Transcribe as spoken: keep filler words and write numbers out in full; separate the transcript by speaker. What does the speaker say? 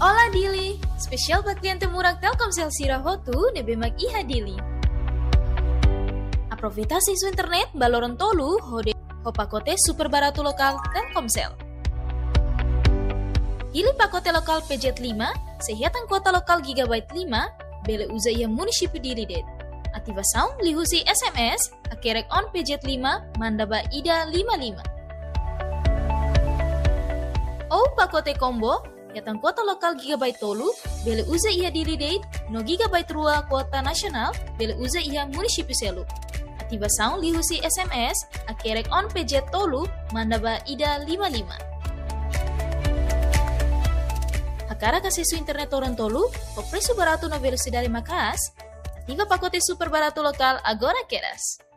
Speaker 1: Olá Dili, spesial buat klien temurang Telkomsel Sirahotu nebe mag iha Dili. Aproveitar isu internet baloron tolu hode ho pakote super barato lokal Telkomsel. Pilih pakote lokal P J lima, sehatan kuota lokal gigabyte lima, bele uza ia munisipio Dili det. Ativação lihusi S M S, akerek on P J lima, mandaba ida lima lima. Oh pakote combo, yatan kuota lokal gigabyte tolu, bele uza ia Dili det, no gigabyte rua kuota nasional, bele uza ia munisipio selu. Ativação lihusi S M S, akerek on P J tolu, mandaba ida lima lima. Hakara kasih su internet orang tolu, o preço barato no velocidade macas, ativa pacote super barato lokal agora queras.